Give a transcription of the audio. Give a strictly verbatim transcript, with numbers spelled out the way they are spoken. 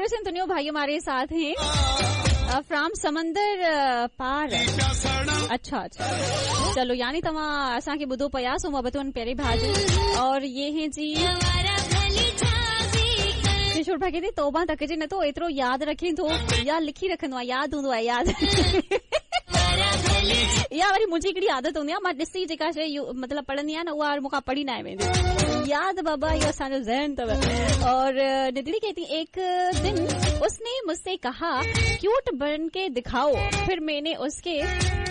थोड़े से दुनिया भाई हमारे साथ हैं फ्राम समंदर पार। अच्छा अच्छा, चलो यानी तव्हां असांखे ॿुधो पिया सो मोहबतुनि प्यारे भाॼी। और ये हैं जी किशोर भाई कहते तौबा तकजे नथो, एतिरो यादि रखे थो या लिखी रखंदो आहे, यादि हूंदो आहे यादि। या वरी मुंहिंजी हिकिड़ी आदत हूंदी आहे, मां ॾिसी जेका शइ मतिलबु पढ़ंदी आहियां न उहा मूंखां पढ़ी न आहे वेंदी। यादि बाबा इहो असांजो ज़हन अथव। और निधड़ी कहती एक दिन उसने मुझसे कहा क्यूट बन के दिखाओ, फिर मैंने उसके